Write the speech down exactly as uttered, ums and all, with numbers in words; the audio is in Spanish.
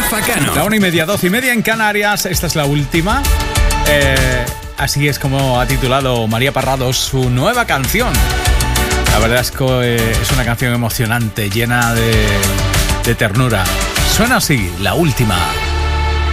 Rafa Cano. La una y media, doce y media en Canarias. Esta es la última. Eh, así es como ha titulado María Parrado su nueva canción. La verdad es que eh, es una canción emocionante, llena de, de ternura. Suena así, la última.